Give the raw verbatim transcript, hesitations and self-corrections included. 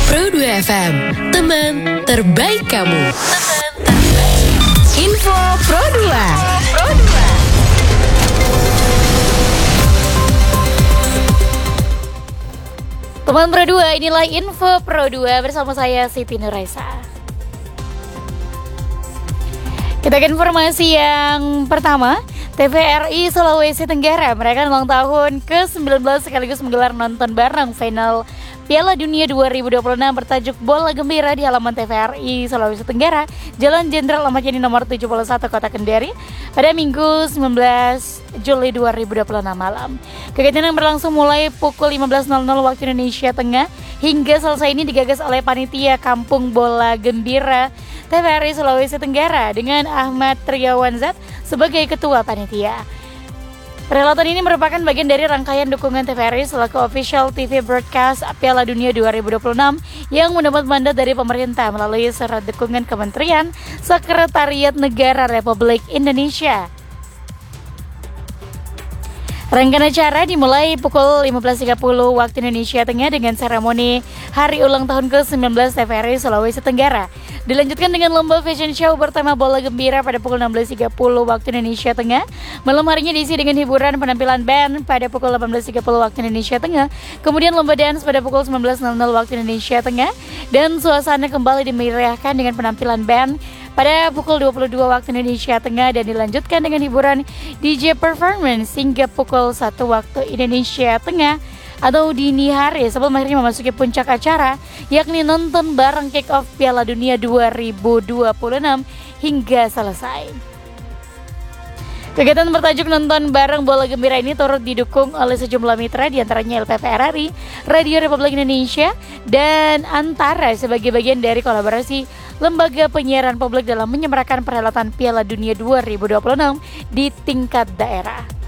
Pro dua F M, teman terbaik kamu. Teman terbaik. Info Pro dua. Pro dua. Teman Pro dua, inilah Info Pro dua bersama saya Siti Nuraisa. Kita ke informasi yang pertama. T V R I Sulawesi Tenggara merayakan ulang tahun ke sembilan belas sekaligus menggelar nonton bareng final Piala Dunia dua ribu dua puluh enam bertajuk Bola Gembira di halaman T V R I Sulawesi Tenggara, Jalan Jenderal Ahmad Yani nomor tujuh puluh satu Kota Kendari pada Minggu sembilan belas Juli dua ribu dua puluh enam malam. Kegiatan yang berlangsung mulai pukul lima belas waktu Indonesia Tengah hingga selesai ini digagas oleh panitia Kampung Bola Gembira T V R I Sulawesi Tenggara dengan Ahmad Triawan Zat sebagai ketua panitia. Perhelatan ini merupakan bagian dari rangkaian dukungan T V R I selaku official T V broadcast Piala Dunia dua ribu dua puluh enam yang mendapat mandat dari pemerintah melalui surat dukungan Kementerian Sekretariat Negara Republik Indonesia. Rangkaian acara dimulai pukul lima belas tiga puluh waktu Indonesia Tengah dengan seremoni hari ulang tahun ke sembilan belas T V R I Sulawesi Tenggara. Dilanjutkan dengan lomba fashion show bertema Bola Gembira pada pukul enam belas tiga puluh waktu Indonesia Tengah. Malam harinya diisi dengan hiburan penampilan band pada pukul delapan belas tiga puluh waktu Indonesia Tengah. Kemudian lomba dance pada pukul sembilan belas waktu Indonesia Tengah. Dan suasana kembali dimeriahkan dengan penampilan band pada pukul dua puluh dua waktu Indonesia Tengah dan dilanjutkan dengan hiburan D J performance hingga pukul satu waktu Indonesia Tengah atau dini hari sebelum akhirnya memasuki puncak acara yakni nonton bareng kick off Piala Dunia dua ribu dua puluh enam hingga selesai. Kegiatan bertajuk nonton bareng Bola Gembira ini turut didukung oleh sejumlah mitra diantaranya L P P R R I, Radio Republik Indonesia, dan Antara sebagai bagian dari kolaborasi lembaga penyiaran publik dalam menyemarakan perhelatan Piala Dunia dua ribu dua puluh enam di tingkat daerah.